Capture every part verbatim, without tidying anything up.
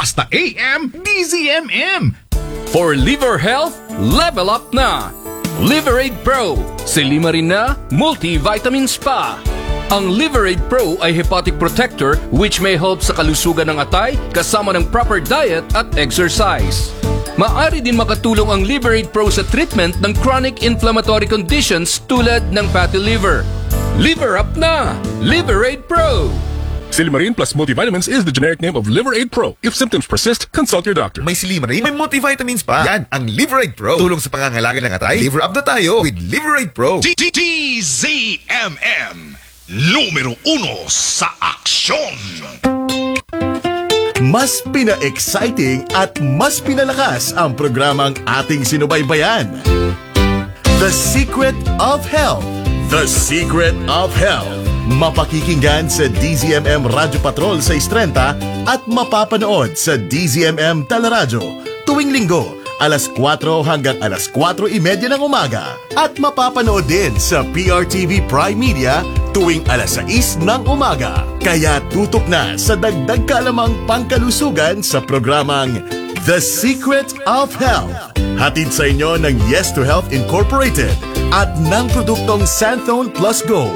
Basta A M, D Z M M. For liver health, level up na! Liverade Pro, Silimarin na, multivitamins pa. Ang Liverade Pro ay hepatic protector which may help sa kalusugan ng atay kasama ng proper diet at exercise. Maaari din makatulong ang Liverade Pro sa treatment ng chronic inflammatory conditions tulad ng fatty liver. Liver up na! Liverade Pro! Silimarin plus multivitamins is the generic name of Liverade Pro. If symptoms persist, consult your doctor. May Silimarin, may multivitamins pa. Yan, ang Liverade Pro. Tulong sa pangangalaga ng atay. Liver up na tayo with Liverade Pro. D Z M M. Numero uno sa aksyon. Mas pina-exciting at mas pinalakas ang programang ating sinubaybayan. The Secret of Health. The Secret of Health. Mapakikinggan sa D Z M M Radio Patrol sa Istrenta at mapapanood sa D Z M M Teleradyo tuwing linggo alas kwatro hanggang alas kwatro imedya ng umaga at mapapanood din sa P R T V Prime Media tuwing alas sais ng umaga. Kaya tutok na sa dagdag kalamang pangkalusugan sa programang The Secret of Health. Hatid sa inyo ng Yes to Health Incorporated at ng produktong Santhone Plus Go.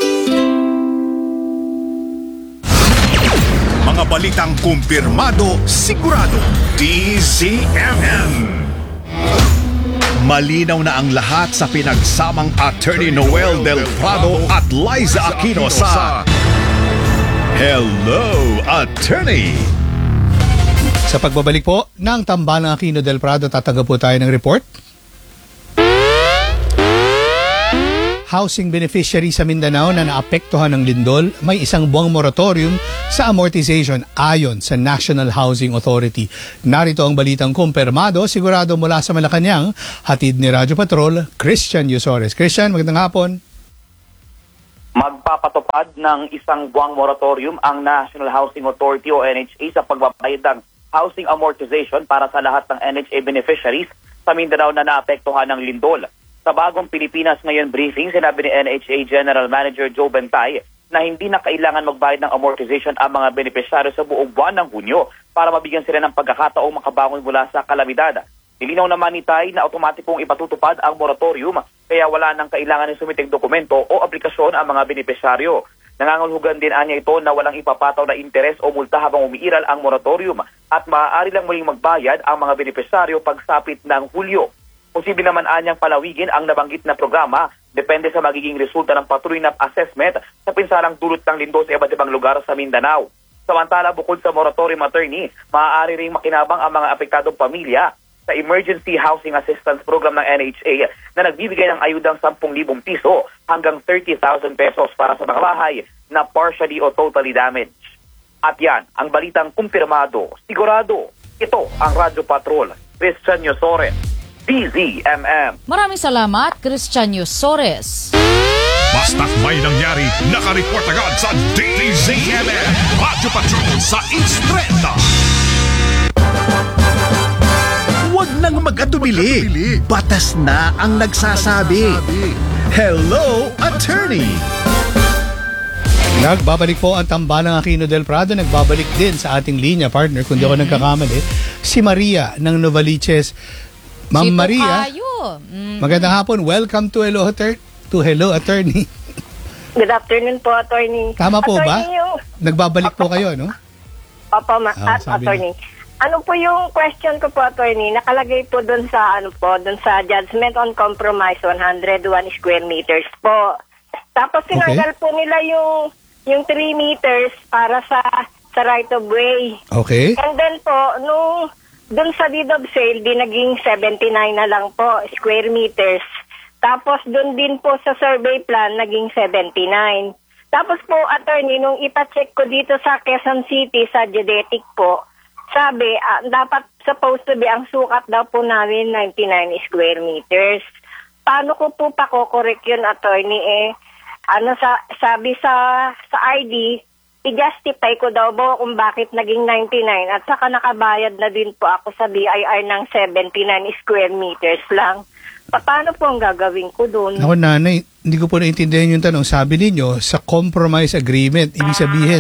Mga balitang kumpirmado, sigurado. D Z M M. Malinaw na ang lahat sa pinagsamang Attorney Noel Del Prado at Liza Aquino sa Hello, Attorney! Sa pagbabalik po ng Tambalang Aquino Del Prado, tatanggap po tayo ng report. Housing beneficiary sa Mindanao na naapektuhan ng lindol, may isang buwang moratorium sa amortization ayon sa National Housing Authority. Narito ang balitang kumpirmado, sigurado mula sa Malacanang, hatid ni Radyo Patrol, Christian Yusores. Christian, magandang hapon. Magpapatupad ng isang buwang moratorium ang National Housing Authority o N H A sa pagbabayad ng housing amortization para sa lahat ng N H A beneficiaries sa Mindanao na naapektuhan ng lindol. Sa Bagong Pilipinas Ngayon briefing, sinabi ni N H A General Manager Joe Bentay na hindi na kailangan magbayad ng amortization ang mga benepisyaryo sa buong buwan ng Hunyo para mabigyan sila ng pagkakataong makabangon mula sa kalamidad. Nilinaw naman ni Tay na automatikong ipatutupad ang moratorium kaya wala nang kailangan ng sumiting dokumento o aplikasyon ang mga benepisyaryo. Nangangahulugan din anya ito na walang ipapataw na interes o multa habang umiiral ang moratorium at maaari lang muling magbayad ang mga benepisyaryo pagsapit ng Hulyo. Posible naman anyang palawigin ang nabanggit na programa depende sa magiging resulta ng patuloy na assessment sa pinsalang dulot ng lindol sa iba't ibang lugar sa Mindanao. Samantala, bukod sa moratorium, attorney, maaari ring makinabang ang mga apektadong pamilya sa Emergency Housing Assistance Program ng N H A na nagbibigay ng ayudang ten thousand piso hanggang thirty thousand pesos para sa mga bahay na partially o totally damaged. At yan, ang balitang kumpirmado, sigurado. Ito ang Radyo Patrol, Christian Yusores, D Z M M. Maraming salamat, Christian Yusores. Basta't may nangyari, nakareport agad sa D Z M M. Radyo Patrol sa Istrenta. Huwag nang mag-atubili. Batas na ang nagsasabi. Hello, Attorney! Nagbabalik po ang Tambalang Aquino Del Prado. Nagbabalik din sa ating linya, partner, kung di ako nagkakamali, si Maria ng Novaliches. Ma'am Si Maria, mm. magandang hapon. Welcome to Hello, Attor- to Hello Attorney. Good afternoon po, Attorney. Tama po attorney, ba? Yung... Nagbabalik po kayo, no? Opo, ma- Ah, at, sabi Attorney. Ano po yung question ko po, Attorney? Nakalagay po dun sa, ano po, dun sa Judgment on Compromise, one hundred one square meters po. Tapos tinanggal po nila yung yung three meters para sa sa right of way. Okay. And then po, nung dun sa deed of sale, di naging seventy-nine na lang po square meters. Tapos dun din po sa survey plan, naging seventy-nine. Tapos po, Attorney, nung ipacheck ko dito sa Quezon City, sa geodetic po, sabi, uh, dapat supposed to be, ang sukat daw po namin ninety-nine square meters. Paano ko po pakokorek yun, Attorney? Eh, ano sa, sabi sa, sa I D, i-justify ko daw po kung bakit naging ninety-nine at saka nakabayad na din po ako sa B I R ng seventy-nine square meters lang. Paano po ang gagawin ko doon? Ako, nanay, hindi ko po naintindihan yung tanong. Sabi ninyo, sa compromise agreement, ibig sabihin,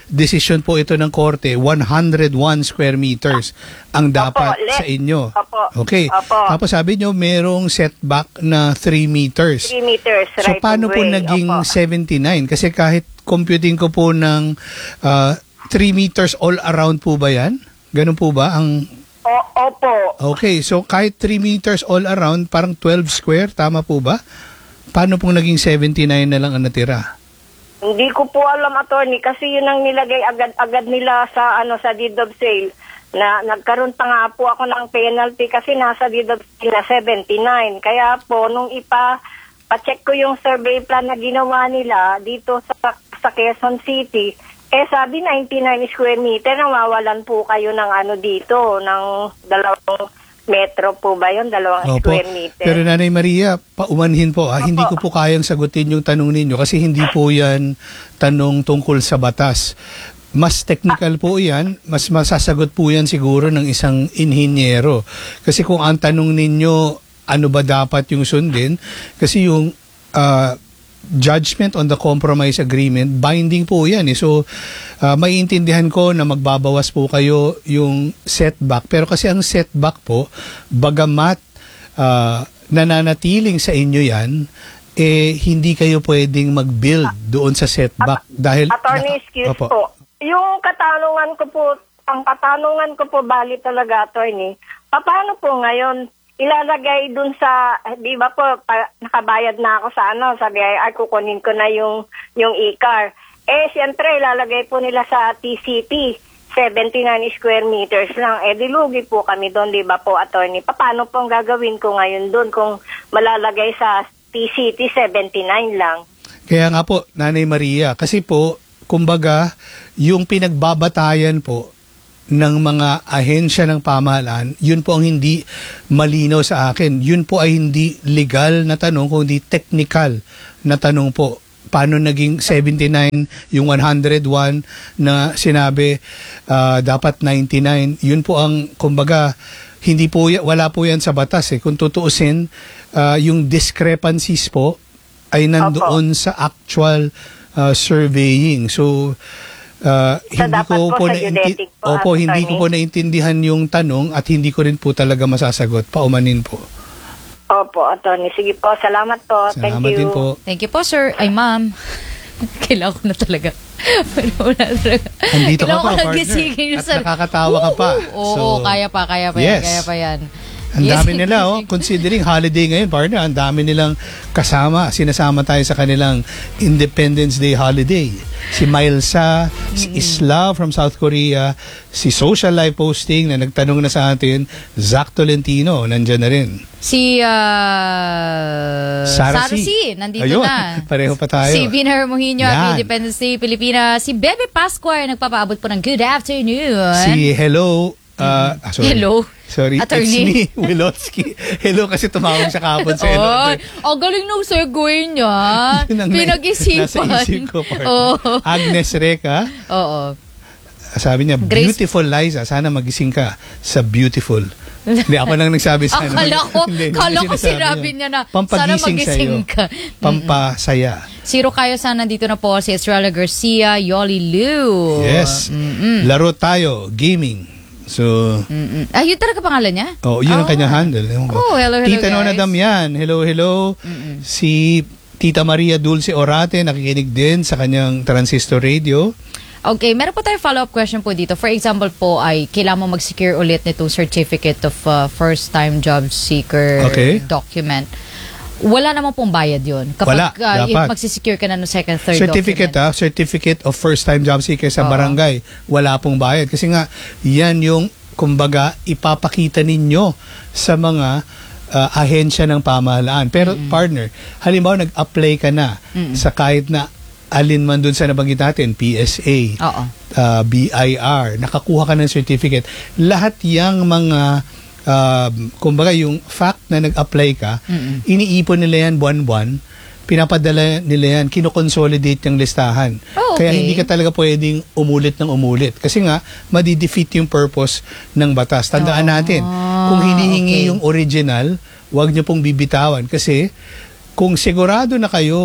desisyon po ito ng korte, one hundred one square meters ang dapat Opo, le- sa inyo. Opo. Okay. Opo. Tapos sabi nyo, merong setback na three meters. three meters, So right paano of po way. naging Opo. seventy-nine? Kasi kahit computing ko po ng uh, three meters all around po ba yan? Ganun po ba ang... O- opo. Okay, so kahit three meters all around, parang twelve square, tama po ba? Paano pong naging seventy-nine na lang ang natira? Hindi ko po alam, attorney, kasi yun ang nilagay agad-agad nila sa ano sa deed of sale. Na nagkaroon pa nga po ako ng penalty kasi nasa deed of sale na seventy-nine. Kaya po nung ipa pa-check ko yung survey plan na ginawa nila dito sa sa Quezon City, eh sabi ninety-nine square meter, nawawalan po kayo ng ano dito, ng dalawang metro po ba yun? Dalawang Opo. square meter. Pero Nanay Maria, paumanhin po. Ah, hindi ko po kayang sagutin yung tanong ninyo kasi hindi po yan tanong tungkol sa batas. Mas technical po yan, mas masasagot po yan siguro ng isang inhinyero. Kasi kung ang tanong ninyo, ano ba dapat yung sundin? Kasi yung uh, judgment on the compromise agreement, binding po yan. Eh. So, uh, maiintindihan ko na magbabawas po kayo yung setback. Pero kasi ang setback po, bagamat uh, nananatiling sa inyo yan, eh hindi kayo pwedeng mag-build doon sa setback. Dahil, Attorney, excuse Opo. po. Yung katanungan ko po, ang katanungan ko po bali talaga, attorney, paano po ngayon ilalagay dun sa, di ba po, pa, nakabayad na ako sa ano, sabi ay, ay kukunin ko na yung, yung e-car. Eh, siyempre, ilalagay po nila sa T C T, seventy-nine square meters lang. Eh, dilugi po kami doon, di ba po, attorney? Paano pong gagawin ko ngayon doon kung malalagay sa T C T seventy-nine lang? Kaya nga po, Nanay Maria, kasi po, kumbaga, yung pinagbabatayan po ng mga ahensya ng pamahalaan, yun po ang hindi malinaw sa akin. Yun po ay hindi legal na tanong, kundi technical na tanong po. Paano naging seventy-nine, yung one hundred one na sinabi uh, dapat ninety-nine. Yun po ang, kumbaga, hindi po, wala po yan sa batas. Eh. Kung tutuusin, uh, yung discrepancies po ay nandoon Opo. Sa actual uh, surveying. So, Uh, so, hindi ko po, po nainti- po, opo, hindi ko po naintindihan yung tanong at hindi ko rin po talaga masasagot. Paumanin po. Opo, attorney. Sige po, salamat po. Salamat Thank you. din po. Thank you po, sir. Ay, ma'am. Kailangan ko na talaga. Wala talaga. Andito ka Kailangan pa, ko na partner. gisingin At sa- nakakatawa ka pa. Oo, So, kaya pa, kaya pa yes. yan, kaya pa yan. Ang dami nila, oh, considering holiday ngayon, partner, ang dami nilang kasama. Sinasama tayo sa kanilang Independence Day holiday. Si Mailsa, mm-hmm. si Isla from South Korea, si Social Life Posting na nagtanong na sa atin, Zach Tolentino, nandyan na rin. Si uh, Sarah C. C. Nandito Ayun, na. pareho pa tayo. Si Vina Hermohinho, Yan. Happy Independence Day, Pilipinas. Si Bebe Pascual, nagpapaabot po ng good afternoon. Si Hello, uh, ah, sorry. Hello. Sorry, Attorney. it's me, Wilotsky. Hello kasi tumawag siya kahapon sa hello. Oy, ang galing nung segue niya. Yun ang Pinag-isipan. Nasa isip ko, partner. Oo. Agnes Reca, Oo. sabi niya, Grace- beautiful Liza, sana magising ka sa beautiful. Hindi, ako lang nagsabi sa Akala ko, Hindi, hindi kala ko sinasabi sinabi niya na, sana Pampagising magising sa'yo. ka. Pampasaya. Si Rocayo sana nandito na po, si Estrella Garcia, Yoli Liu. Yes. Laro tayo, gaming. So, Mm-mm. Ah, yun talaga pangalan niya? oh, yun ang kanyang handle. Ewan ko. Oh, hello, hello, Tita guys. Nona Damian, hello, hello. Si Tita Maria Dulce Orate, nakikinig din sa kanyang transistor radio. Okay, meron po tayong follow-up question po dito. For example po ay kailangan mo mag-secure ulit nitong certificate of uh, first-time job seeker Okay. document. Wala naman pong bayad yun. Kapag Wala, uh, if dapat. magsisecure ka na ng second, third Certificate document. ah, certificate of first-time job seeker sa Oo. barangay. Wala pong bayad. Kasi nga, yan yung, kumbaga, ipapakita ninyo sa mga uh, ahensya ng pamahalaan. Pero, Mm-hmm. partner, halimbawa, nag-apply ka na Mm-hmm. sa kahit na alin man dun sa nabanggit natin, P S A, Oo. uh, B I R, nakakuha ka ng certificate. Lahat yang mga uh, kumbaga yung fact na nag-apply ka, Mm-mm. iniipon nila yan buwan-buwan, pinapadala nila yan, kinoconsolidate yung listahan. Oh, okay. Kaya hindi ka talaga pwedeng umulit ng umulit. Kasi nga, madi-defeat yung purpose ng batas. Tandaan Oh, natin, kung hinihingi okay. yung original, huwag nyo pong bibitawan. Kasi kung sigurado na kayong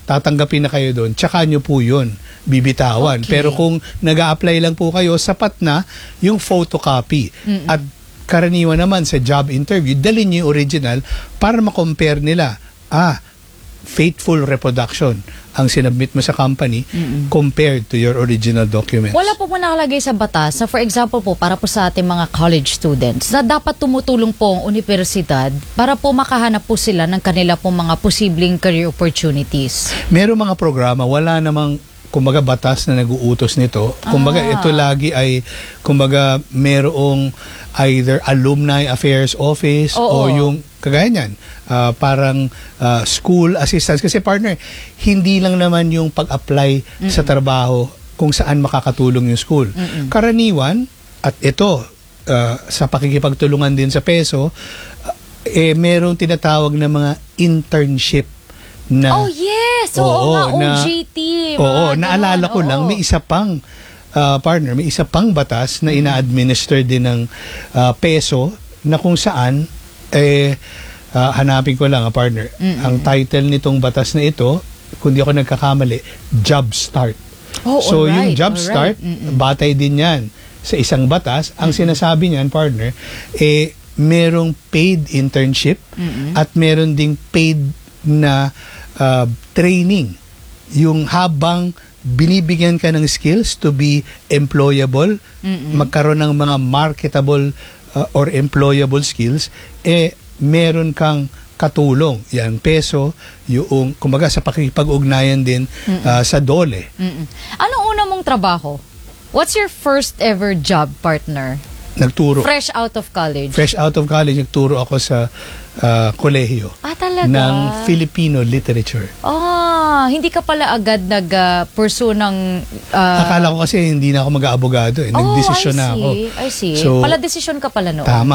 tatanggapin na kayo doon, tsaka nyo po yun bibitawan. Okay. Pero kung nag-a-apply lang po kayo, sapat na yung photocopy. Mm-mm. At karaniwan naman sa job interview, dalhin nyo yung original para ma-compare nila. Ah, faithful reproduction ang sinubmit mo sa company Mm-mm. compared to your original documents. Wala po mo nakalagay sa batas na for example po para po sa ating mga college students na dapat tumutulong po ang universidad para po makahanap po sila ng kanila po mga posibleng career opportunities. Merong mga programa, wala namang kumbaga batas na nag-uutos nito. Kumbaga Ah. ito lagi ay kumbaga merong either alumni affairs office Oo. o yung kagaya niyan, ah, parang ah, school assistance. Kasi partner, hindi lang naman yung pag-apply sa trabaho kung saan makakatulong yung school. Mm-mm. Karaniwan, at ito, ah, sa pakikipagtulungan din sa PESO, ah, eh merong tinatawag na mga internship na Oh yes! Oo, Oo, nga, na- O J T. Oo, mga naalala ganon, ko lang, oo. may isa pang ah, partner, may isa pang batas na ina-administer din ng ah, PESO na kung saan, eh, ah, hanapin ko lang, ah, partner. Mm-mm. Ang title nitong batas na ito, kung di ako nagkakamali, Job Start. Oh, so, yung alright, Job alright. Start, Mm-mm. batay din yan sa isang batas. Ang sinasabi niyan, partner, eh, merong paid internship Mm-mm. at meron ding paid na uh, training. Yung habang binibigyan ka ng skills to be employable, Mm-mm. magkaroon ng mga marketable uh, or employable skills, eh meron kang katulong. Yan, PESO, yung, kumbaga sa pakikipag-ugnayan din uh, sa DOLE. Mm-mm. Anong una mong trabaho? What's your first ever job, partner? Nagturo. Fresh out of college. Fresh out of college, nagturo ako sa uh, kolehiyo Ah, talaga? ng Filipino literature. Ah, hindi ka pala agad nag-pursue ng... ah, Akala ko kasi hindi na ako mag-aabogado eh. Nagdesisyon oh, I na ako. see, I see. So, pala desisyon ka pala noon. Tama.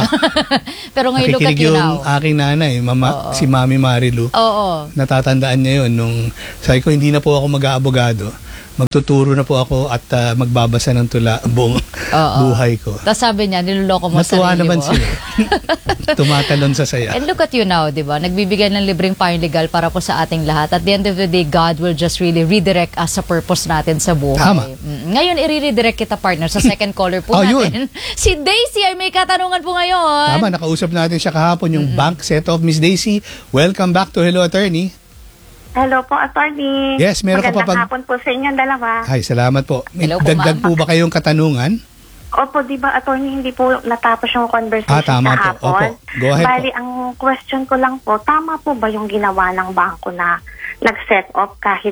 Pero ngayon, look at Nakikinig you yung now. aking nanay, mama, Oo. si Mami Marilu. Oo. Natatandaan niya yun nung sabi ko hindi na po ako mag-aabogado. Magtuturo na po ako at ah, magbabasa ng tula buong Oo. buhay ko. Tapos sabi niya, niloloko mo Natuwa sarili naman mo. sila. Tumatalon sa saya. And look at you now, di ba? Nagbibigay ng libreng payong legal para po sa ating lahat. At the end of the day, God will just really redirect us sa purpose natin sa buhay. Tama. Mm. Ngayon, i-redirect kita, partner, sa second caller po Oh, natin. Si Daisy ay may katanungan po ngayon. Tama, nakausap natin siya kahapon yung bank set-off. Miss Daisy, welcome back to Hello Attorney. Hello po, attorney. Yes, meron ka pa Magandang pag- hapon po sa inyong dalawa. Ay, salamat po. May Hello po, dagdag ma'am. po ba kayong katanungan? Opo, di ba, attorney, hindi po natapos yung conversation Ah, tama po. kahapon? Opo. Go ahead Bali, po. ang question ko lang po, tama po ba yung ginawa ng bangko na nag-set up kahit,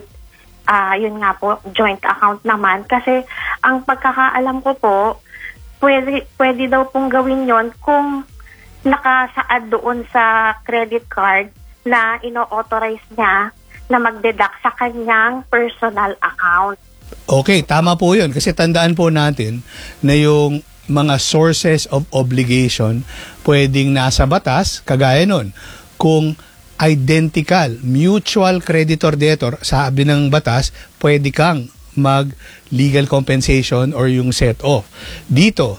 ah yun nga po, joint account naman? Kasi, ang pagkakaalam ko po, pwede, pwede daw pong gawin yon kung nakasaad doon sa credit card na ino-authorize niya na mag-deduct sa kanyang personal account. Okay, tama po yun. Kasi tandaan po natin na yung mga sources of obligation pwedeng nasa batas, kagaya nun. Kung identical, mutual creditor-debtor, sabi ng batas, pwede kang mag-legal compensation or yung set-off. Dito,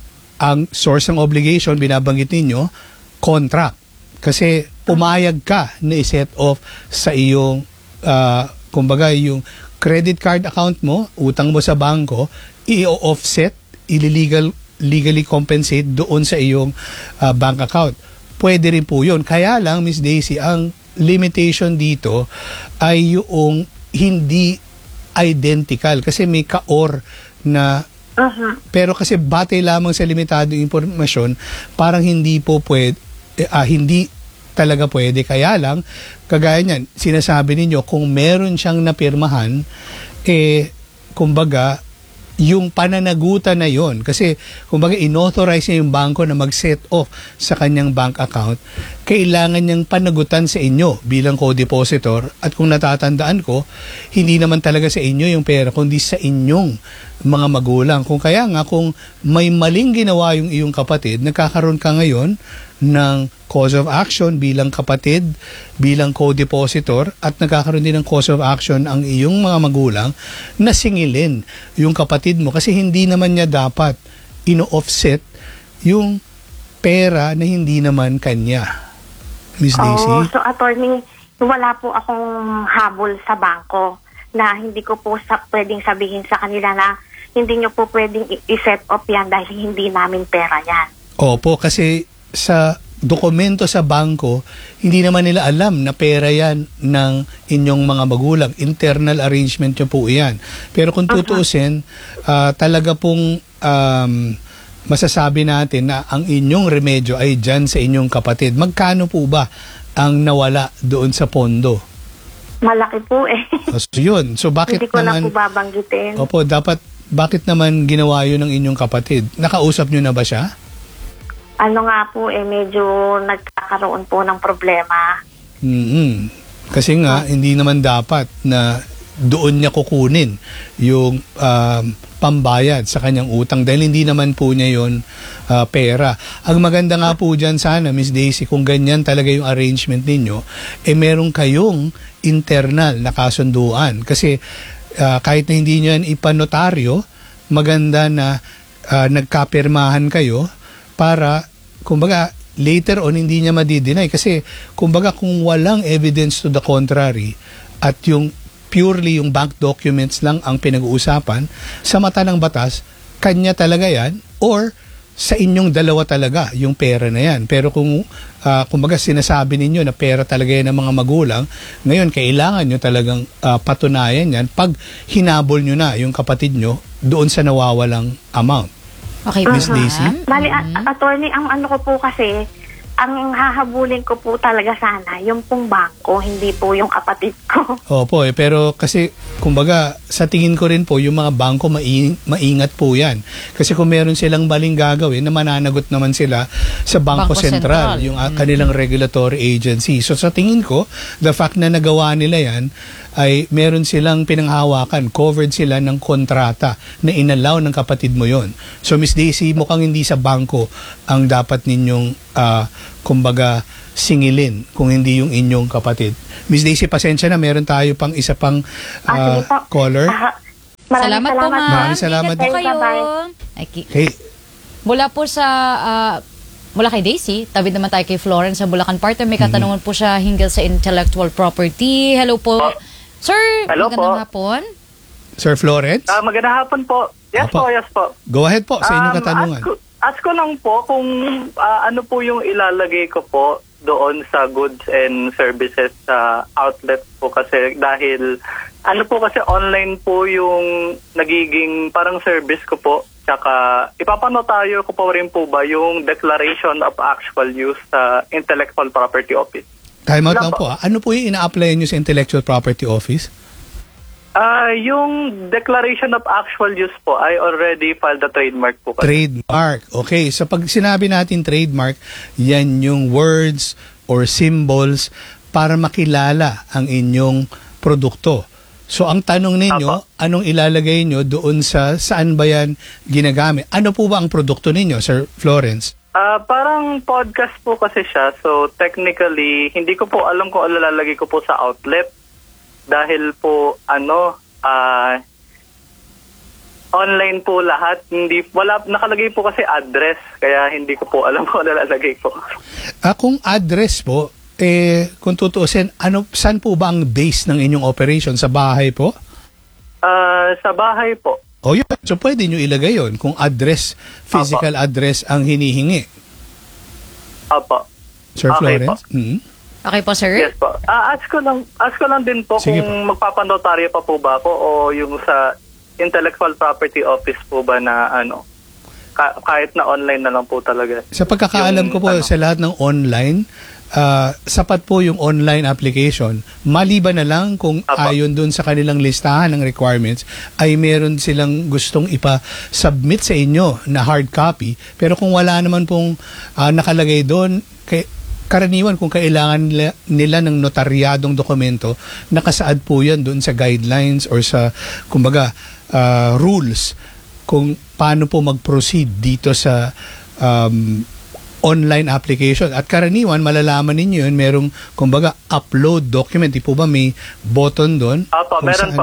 ang source ng obligation, binabanggit ninyo, contract. Kasi pumayag ka na i-set off sa iyong, ah, kumbaga, yung credit card account mo, utang mo sa bangko, i-offset, illegal, legally compensate doon sa iyong ah, bank account. Pwede rin po yun. Kaya lang, Miss Daisy, ang limitation dito ay yung hindi identical. Kasi may ka-or na Uh-huh. pero kasi batay lamang sa limitadong impormasyon, parang hindi po pwede, eh, ah, hindi talaga pwede. Kaya lang, kagaya niyan, sinasabi ninyo, kung meron siyang napirmahan, eh, kumbaga, yung pananagutan na yon, kasi kumbaga inauthorize niya yung bangko na mag-set off sa kanyang bank account, kailangan niyang panagutan sa inyo bilang co-depositor. At kung natatandaan ko, hindi naman talaga sa inyo yung pera, kundi sa inyong mga magulang. Kung kaya nga, kung may maling ginawa yung iyong kapatid, nagkakaroon ka ngayon ng cause of action bilang kapatid, bilang co-depositor, at nagkakaroon din ng cause of action ang iyong mga magulang na singilin yung kapatid mo kasi hindi naman niya dapat ino-offset yung pera na hindi naman kanya. Miss Daisy? Oh, so attorney, wala po akong habol sa bangko na hindi ko po sa, pwedeng sabihin sa kanila na hindi nyo po pwedeng i- i-set up yan dahil hindi namin pera yan. Opo, kasi sa dokumento sa bangko, hindi naman nila alam na pera yan ng inyong mga magulang. Internal arrangement nyo po yan. Pero kung tutuusin, uh, talaga pong um, masasabi natin na ang inyong remedyo ay dyan sa inyong kapatid. Magkano po ba ang nawala doon sa pondo? Malaki po eh. So yun. So bakit Hindi ko naman... na po babanggitin. Opo, dapat... Bakit naman ginawa yun ng inyong kapatid? Nakausap nyo na ba siya? Ano nga po eh, medyo nagkakaroon po ng problema. Mm-hmm. Kasi nga, hindi naman dapat na doon niya kukunin yung um, pambayad sa kanyang utang dahil hindi naman po niya yun uh, pera. Ang maganda nga po dyan sana, Miss Daisy, kung ganyan talaga yung arrangement ninyo, eh meron kayong internal na kasunduan. Kasi uh, kahit na hindi nyo yan ipanotaryo, maganda na uh, nagkapirmahan kayo para, kumbaga, later on hindi niya madideny. Kasi, kumbaga, kung walang evidence to the contrary at yung purely yung bank documents lang ang pinag-uusapan, sa mata ng batas, kanya talaga yan or sa inyong dalawa talaga yung pera na yan. Pero kung uh, kumbaga sinasabi ninyo na pera talaga yan ng mga magulang, ngayon kailangan nyo talagang uh, patunayan yan pag hinabol nyo na yung kapatid nyo doon sa nawawalang amount. Okay, Miss Uh-huh. Daisy? Bali, a- attorney, ang ano ko po kasi, ang hahabulin ko po talaga sana, yung pong bangko, hindi po yung kapatid ko. Opo eh, pero kasi kumbaga sa tingin ko rin po yung mga bangko maing, maingat po yan. Kasi kung meron silang maling gagawin, na mananagot naman sila sa Bangko, Bangko Sentral, Sentral. yung uh, kanilang regulatory agency. So sa tingin ko, the fact na nagawa nila yan, ay meron silang pinanghawakan, covered sila ng kontrata na inalaw ng kapatid mo yon. So Miss Daisy, mukhang hindi sa bangko ang dapat ninyong uh, kumbaga singilin kung hindi yung inyong kapatid. Miss Daisy, pasensya na, meron tayo pang isa pang uh, Ah, sige po. caller. Ah, Salamat, po, ma'am. Maraming salamat. Ingat po kayo. Bye-bye. Okay. Okay. Mula po sa... ah, mula kay Daisy, tabi naman tayo kay Florence sa Bulacan Partner. May katanungan po siya hinggil sa intellectual property. Hello po. Sir, Hello magandang po. hapon. Sir Florence? Ah, magandang hapon po. Yes Opo. po, yes po. Go ahead po sa inyong Um, katanungan. Ask ko, ask ko lang po kung ah, ano po yung ilalagay ko po doon sa goods and services sa outlet po kasi dahil ano po kasi online po yung nagiging parang service ko po. Tsaka ipapanotaryo ko po rin po ba yung declaration of actual use sa Intellectual Property Office. Time out Wala lang po. po. ah. Ano po yung ina-apply nyo sa Intellectual Property Office? Ah, yung declaration of actual use po, I already filed the trademark po. kasi. Trademark. Okay, so pag sinabi natin trademark, yan yung words or symbols para makilala ang inyong produkto. So ang tanong ninyo, Apo. anong ilalagay nyo doon sa saan ba yan ginagamit? Ano po ba ang produkto ninyo, Sir Florence? Ah, parang podcast po kasi siya. So technically, hindi ko po alam kung ano lalagay ko po sa outlet dahil po ano ah online po lahat. Hindi wala nakalagay po kasi address kaya hindi ko po alam kung ano lalagay ko. Ah, kung address po, eh, kung tutuusin, ano, saan po ba ang base ng inyong operation? Sa bahay po? Ah, sa bahay po. O yun, so pwede nyo ilagay yun kung address, physical address ang hinihingi. Apo. Sir Okay Florence? Mhm. Okay po, sir. Yes po. Ah, ask ko lang, ask ko lang din po Sige kung magpapanotaryo pa po ba ako o yung sa Intellectual Property Office po ba na ano ka- kahit na online na lang po talaga. Sa pagkakaalam Yung ko po, ano. sa lahat ng online, ah, sapat po yung online application. Maliban na lang kung Apo. ayon dun sa kanilang listahan ng requirements, ay meron silang gustong ipa-submit sa inyo na hard copy. Pero kung wala naman pong ah, nakalagay doon, kay, karaniwan kung kailangan nila, nila ng notaryadong dokumento, nakasaad po yan doon sa guidelines or sa, kumbaga, ah, rules kung paano po mag-proceed dito sa um, online application. At karaniwan, malalaman ninyo yun, merong, kumbaga, upload document. Di po ba may button doon? Apo, kung meron saan po.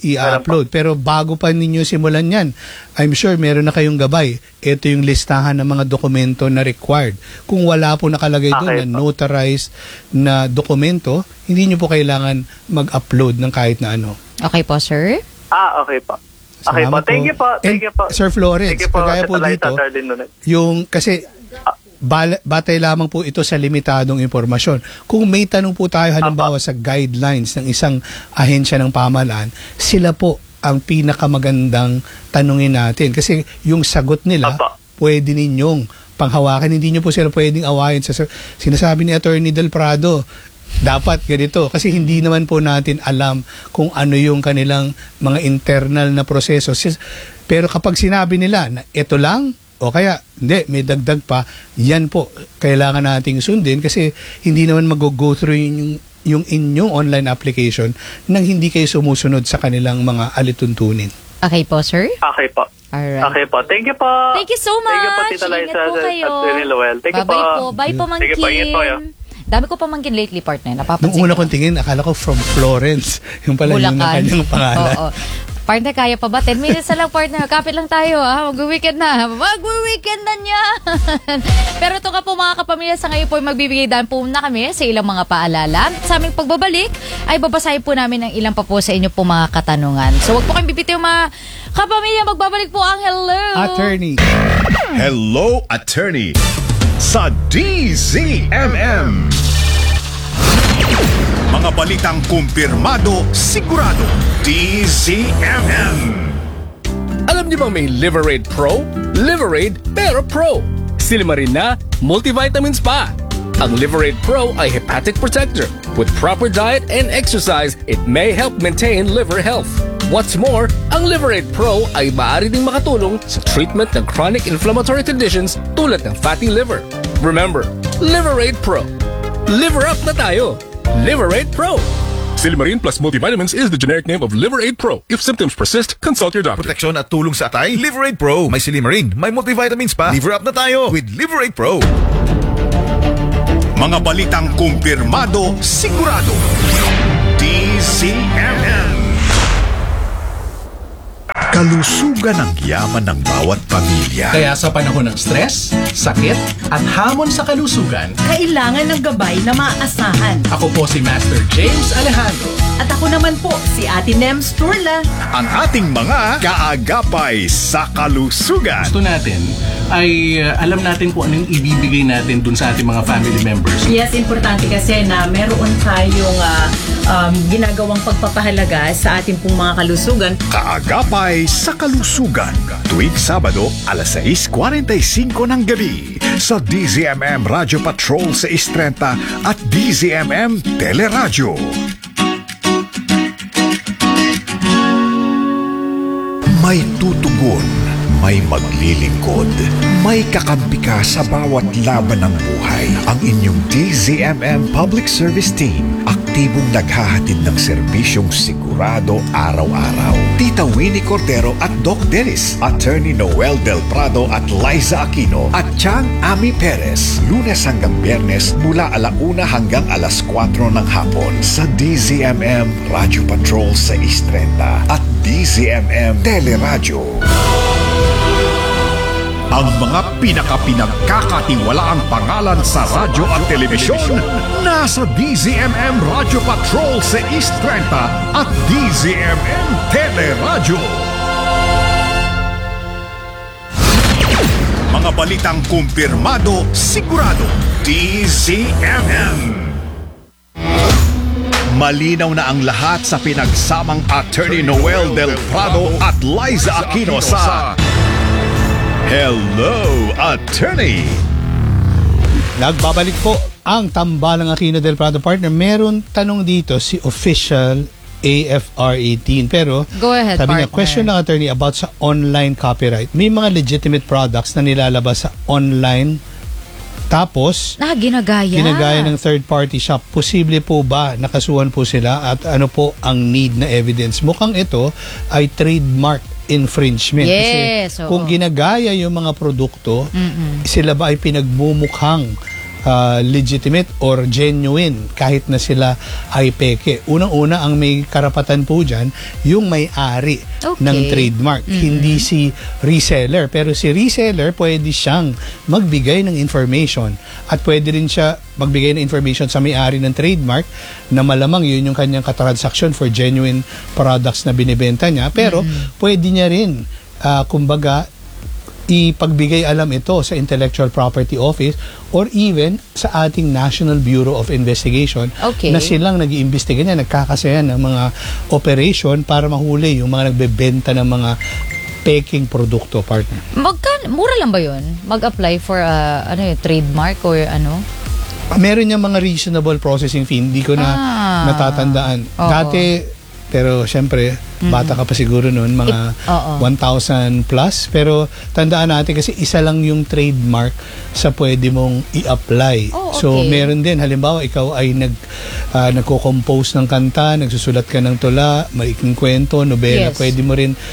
i-upload. Pero bago pa ninyo simulan yan, I'm sure meron na kayong gabay. Ito yung listahan ng mga dokumento na required. Kung wala po nakalagay doon Okay na po. notarized na dokumento, hindi nyo po kailangan mag-upload ng kahit na ano. Okay po, sir. Ah, okay po. Okay po. Salamat Thank you po. Thank And, you po. Sir Florence, Thank you po, kagaya po Tita Liza, dito, Sir Dinunet. yung, kasi, bal- batay lamang po ito sa limitadong impormasyon. Kung may tanong po tayo halimbawa sa guidelines ng isang ahensya ng pamahalaan, sila po ang pinakamagandang tanungin natin. Kasi yung sagot nila, Apa. pwede ninyong panghawakan. Hindi nyo po sila pwedeng awayin. Sa, sinasabi ni Attorney Del Prado, dapat ganito. Kasi hindi naman po natin alam kung ano yung kanilang mga internal na proseso. Sis- Pero kapag sinabi nila na ito lang, o kaya, hindi, may dagdag pa, yan po, kailangan nating sundin kasi hindi naman mag-go through yung, yung inyong online application nang hindi kayo sumusunod sa kanilang mga alituntunin. Okay po, sir. Okay po. Alright. Okay po. Thank you po. Thank you so much. Thank you po, Tita Ingat Liza po kayo. at Tony Lowell. Thank you Bye-bye po. po. Bye po, Sige po, ingat po kayo. Dami ko pamangkin lately, partner. Nung Napapansin una ko. kong tingin, akala ko from Florence. Yung pala yung Bulacan. kanyang pangalan. Oo. Partner, kaya pa ba? ten minutes na lang, partner. Kapit lang tayo, ha? Mag-weekend na. Mag-weekend na niya. Pero ito nga po, mga kapamilya, sa ngayon po, magbibigay daan po na kami sa ilang mga paalala. Sa aming pagbabalik, ay babasahin po namin ang ilang pa po sa inyo po mga katanungan. So, wag po kayong bibitiw, mga kapamilya. Magbabalik po ang Hello. Attorney. Hello, Attorney sa D Z M M. Mga balitang kumpirmado, sigurado. D Z M M. Alam niyo bang may Liverade Pro? Liverade pero Pro. Silima rin na multivitamins pa. Ang Liverade Pro ay hepatic protector. With proper diet and exercise, it may help maintain liver health. What's more, ang Liverade Pro ay maaari ding makatulong sa treatment ng chronic inflammatory conditions tulad ng fatty liver. Remember, Liverade Pro. Liver up na tayo. Liverade Pro. Silimarin plus multivitamins is the generic name of Liverade Pro. If symptoms persist, consult your doctor. Proteksyon at tulong sa atay, Liverade Pro. May silimarin, may multivitamins pa. Liver up na tayo with Liverade Pro. Mga balitang kumpirmado, sigurado. D Z M M. Kalusugan ang yaman ng bawat pamilya. Kaya sa panahon ng stress, sakit, at hamon sa kalusugan, kailangan ng gabay na maaasahan. ako po si Master James Alejandro. At ako naman po, si Ate Nems Turla. Ang ating mga kaagapay sa kalusugan. Gusto natin ay uh, alam natin kung anong ibibigay natin dun sa ating mga family members. Yes, importante kasi na meron tayong uh, um, ginagawang pagpapahalaga sa ating pong mga kalusugan. Kaagapay sa kalusugan. Tuwing Sabado, alas sais kuwarenta y singko ng gabi sa D Z M M Radio Patrol sa Istrenta at D Z M M Teleradyo. May tutugon, may maglilingkod, may kakampi ka sa bawat laban ng buhay. Ang inyong D Z M M Public Service Team, aktibong naghahatid ng serbisyong sigurado araw-araw. Tita Winnie Cordero at Doc Dennis, Attorney Noel Del Prado at Liza Aquino, at Chang Ami Perez, Lunes hanggang Biyernes mula alauna hanggang alas kwatro ng hapon sa D Z M M Radio Patrol sa Istrenta at D Z M M Teleradyo. Ang mga pinaka-pinagkakatiwalaang pangalan sa radyo at telebisyon nasa D Z M M Radio Patrol sa East Trenta at D Z M M Teleradyo. Mga balitang kumpirmado, sigurado. D Z M M. Malinaw na ang lahat sa pinagsamang Attorney Noel Del Prado at Liza Aquino sa Hello, Attorney! Nagbabalik po ang tambalang Aquino Del Prado, partner. Meron tanong dito si official A F R eighteen. Pero, Go ahead, sabi niya, partner. question ng attorney about sa online copyright. May mga legitimate products na nilalabas sa online, tapos Ah, ginagaya. ginagaya ng third party shop. Posible po ba nakasuhan po sila at ano po ang need na evidence? Mukhang ito ay trademark infringement. Yes, Kasi oo. kung ginagaya yung mga produkto, Mm-mm. sila ba ay pinagmumukhang uh, legitimate or genuine kahit na sila ay peke. Unang-una, ang may karapatan po dyan, yung may-ari Okay. ng trademark. Mhm. Hindi si reseller. Pero si reseller, pwede siyang magbigay ng information at pwede rin siya magbigay ng information sa may-ari ng trademark na malamang yun yung kanyang katransaksyon for genuine products na binibenta niya. Pero pwede niya rin, uh, kumbaga, ipagbigay alam ito sa Intellectual Property Office or even sa ating National Bureau of Investigation Okay. na silang nag-iimbestiga niya, nagkakasayan ng mga operation para mahuli yung mga nagbebenta ng mga peking produkto, partner. Magkan, mura lang ba yun? Mag-apply for uh, ano yun, trademark or ano? Meron niya mga reasonable processing fee, hindi ko na Ah. natatandaan. Oo. Dati, pero syempre, bata ka pa siguro noon, mga It- oo. one thousand plus. Pero tandaan natin kasi isa lang yung trademark sa pwede mong i-apply. Oh, So, okay. meron din. Halimbawa, ikaw ay nag, ah, nagko-compose ng kanta, nagsusulat ka ng tula, maliking kwento, nobela, Yes. pwede mo rin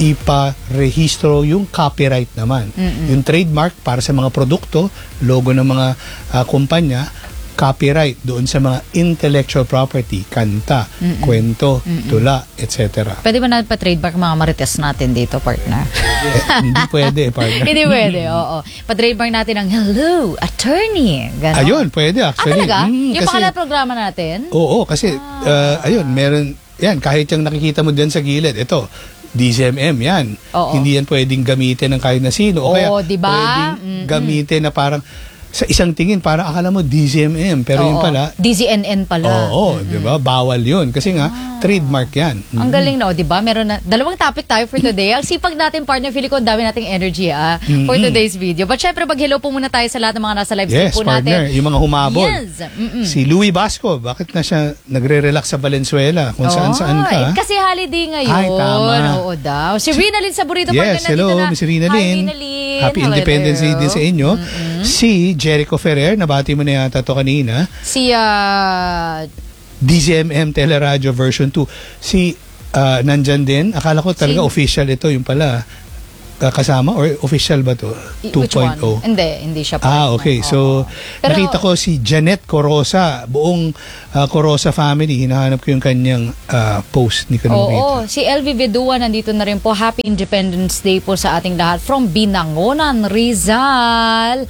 ipa-rehistro yung copyright naman. Mm-mm. Yung trademark para sa mga produkto, logo ng mga ah, kumpanya, copyright doon sa mga intellectual property, kanta, Mm-mm. kwento, Mm-mm. tula, et cetera. Pwede ba natin pa-trademark mga marites natin dito, partner? Hindi pwede, partner. Hindi pwede, oo. Pa-trademark natin ang hello, attorney. Ganon. Ayun, pwede Ah, actually. talaga? Mm, yung kasi- pangalan programa natin? Oo, kasi, ah, ayun, meron, yan, kahit yung nakikita mo dyan sa gilid, ito, D Z M M, yan. Oo. Hindi yan pwedeng gamitin ng kahit na sino. O kaya, Oo, diba? pwedeng Mm-mm. gamitin na parang, sa isang tingin, parang akala mo D Z M M, pero yun Oo. pala, D Z N N pala. oo, di ba? Bawal yun. Kasi nga, trademark yan. Ang galing no, 'di ba? Meron na dalawang topic tayo for today. Ang sipag natin, partner, feeling ko ang dami nating energy ah for Mm-mm. today's video. But syempre, mag-hello po muna tayo sa lahat ng mga nasa live stream Yes, po partner. natin. Yung mga humabol. Yes. Mm-mm. Si Louie Basco, bakit na siya nagre-relax sa Valenzuela? Kung Oo, saan-saan ka. eh, kasi holiday ngayon. Ay, tama. Oo daw. Si Rinalyn sa Burrito Partner Yes, hello, nandito na. Miss Rina Hi, Lynn. Rinalyn. Happy Hello, Independence Day hello. din sa inyo. Si Jericho Ferrer, nabati mo na yata to kanina. Si ah, D Z M M Teleradio version two. Si ah, nandyan din. Akala ko talaga Si- official ito. Yung pala, ah, kasama or official ba to? i- two which point one? oh. Hindi, hindi siya Ah, partner. okay. Oo. So, Pero- nakita ko si Janet Corosa, buong ah, Corosa family. Hinahanap ko yung kanyang ah, post ni Kanumita. Oo, si L V Vedua nandito na rin po. Happy Independence Day po sa ating lahat from Binangonan, Rizal.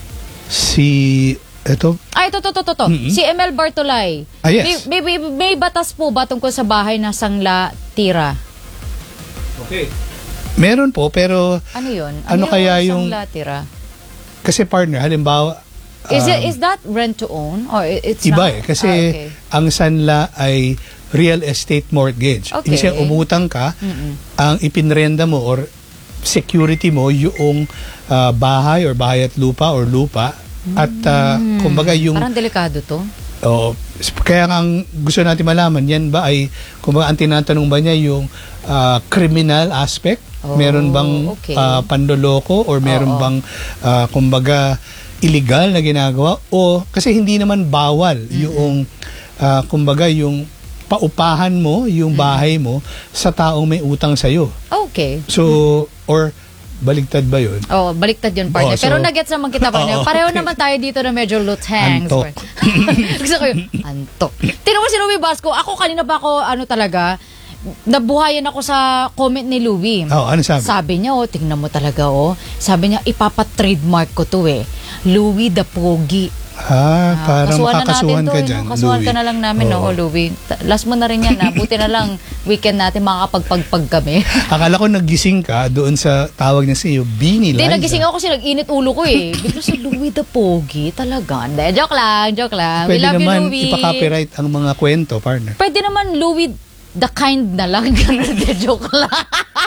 Si, eto, Ay, to, to, to, to, to. Mm-mm. Si M L Bartolay. Ah, yes. May, may, may, may batas po ba tungkol sa bahay na sangla tira? okay. Meron po, pero Ano yun? Ano kaya yung- sangla tira? kasi partner, halimbawa, Is, it, um, is that rent to own? Or it's iba not? eh. Kasi Ah, okay. ang sanla ay real estate mortgage. Okay. Ibig sabihin, umutang ka, Mm-mm. ang ipinrenda mo or security mo yung ah, bahay or bahay at lupa or lupa at ah, kumbaga yung Parang delikado to. oh, kaya nga ang gusto natin malaman yan ba ay kumbaga ang tinatanong ba niya yung ah, criminal aspect, Oh, meron bang okay. ah, panloloko or meron Oo. bang ah, kumbaga illegal na ginagawa o kasi hindi naman bawal yung ah, kumbaga yung paupahan mo yung bahay mo sa taong may utang sa iyo. Okay. So or baligtad ba 'yun? Oh, baliktad yun, partner. Oh, so- Pero nagets naman kita, partner. Oo, Pareho okay. naman tayo dito na medyo luthang. Antok. Gusto ko yun, antok. Tingnan mo si Louie Basco. Ako, kanina pa ako, ano talaga, nabuhayan ako sa comment ni Louie. Oh, ano sabi? Sabi niya, oh, tingnan mo talaga, oh. Sabi niya, ipapatrademark ko to eh. Louie the Pogi. Ah, parang Kasuhan na makakasuhan natin to, ka eh, dyan, no? Kasuhan Louie. ka na lang namin, Oo. no, Louie. Ta- Last mo na rin yan, ha? Buti na lang, weekend natin makakapagpagpag kami. Akala ko nagising ka doon sa tawag niya sa iyo, Beanie Hindi, Liza. nagising ako kasi nag-init ulo ko eh. Bigla si Louie the Pogi, talaga. Hindi, joke lang, joke lang. We Pwede love naman you, Louie. ipa-copyright ang mga kwento, partner. Pwede naman Louie the kind na lang. Ganun, de, joke lang.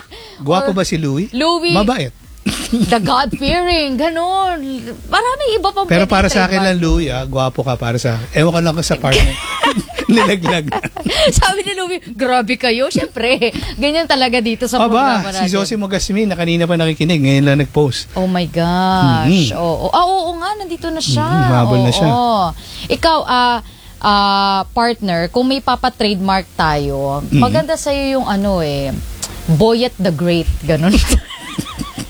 Gwapo ba si Louie? Louie, Mabait. the God-fearing, ganun. Maraming iba pang Pero pwedeng para sa akin trademark. lang, Louie, ah, gwapo ka para sa akin. Ewan ko lang sa partner. Nilaglag. Sabi ni Louie, grabe kayo. Siyempre, ganyan talaga dito sa programa Aba, natin. si Josie Mogasmin na kanina pa nakikinig, ngayon lang nag-post. Oh my gosh. Mhm. Oo. Ah, oo nga, nandito na siya. Mhm, humabol na Oo, siya. oo. Ikaw, ah, ah, partner, kung may papa-trademark tayo, Mhm. maganda sa'yo yung ano eh, Boyet the Great, ganun.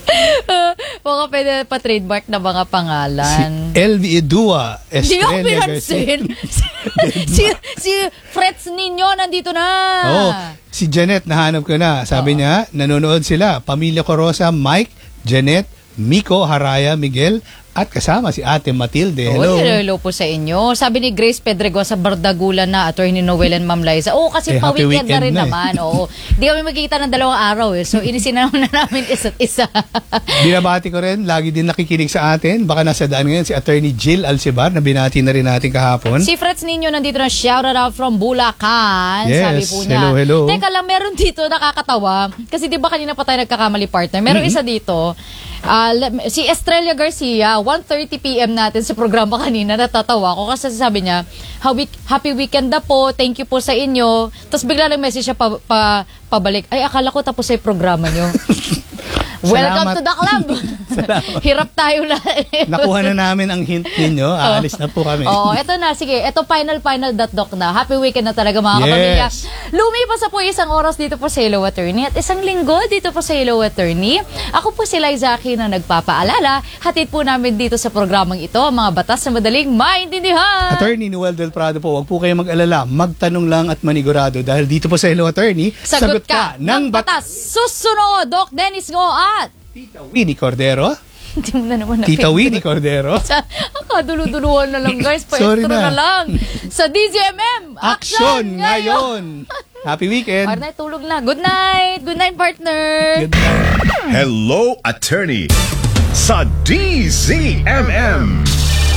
Baka pwede pa-trademark na mga Si pangalan. L V Edua, Hindi ako Estrella pinansin. si, si Frets Ninyo nandito na. Oh, si Janet, nahanap ko na. Sabi niya, nanonood sila. Pamilya Corosa, Mike, Janet, Miko, Haraya, Miguel, at kasama si Ate Matilde. Hello. Oh, hello po sa inyo. Sabi ni Grace Pedregosa Bardagulan na Attorney Noel and Ma'am Liza. Oo, kasi Eh, happy pa-weekend na weekend rin na eh. naman. Oo. Di kami magkikita ng dalawang araw eh. So, inisinaw na namin isa't isa. Binabati ko rin, lagi din nakikinig sa atin. Baka nasa daan ngayon si Attorney Jill Alcibar na binati na rin natin kahapon. Si Frets Ninyo nandito na, shoutout out from Bulacan. Yes, Sabi po niya. hello, hello. Teka lang, meron dito nakakatawa. Kasi di ba kanina pa tayo nagkakamali partner? Meron Mm-hmm. isa dito. Ah, le- si Estrella Garcia, one thirty p.m. natin sa programa kanina, natatawa ko kasi sabi niya, "Happy, happy weekend na po, thank you po sa inyo." Tapos bigla lang message siya pa, pa, pabalik, "Ay, akala ko tapos sa programa niyo." Welcome Salamat. to the club. Hirap tayo na. Nakuha na namin ang hint ninyo. Aalis na po kami. Oo, eto na. Sige, eto final, final dot doc na. Happy weekend na talaga mga Yes. kapamilya. Lumipas na po isang oras dito po sa Hello Attorney at isang linggo dito po sa Hello Attorney. Ako po si Liza na nagpapaalala. Hatid po namin dito sa programang ito ang mga batas na madaling maintindihan. Attorney Noel Del Prado po, wag po kayong mag-alala. Magtanong lang at manigurado dahil dito po sa Hello Attorney, Sagot ka ng batas. Susunod, Doc Dennis Ngo at Winnie Cordero. Hindi mo na naman Tita napindot. Winnie Cordero. Sa, akadulu-duluhan na lang guys. Sorry Pa-extra na. na. lang. Sa D Z M M, Action ngayon! Happy weekend! Partner, tulog na. Good night. Good night, partner. Good night. Hello, Attorney sa D Z M M.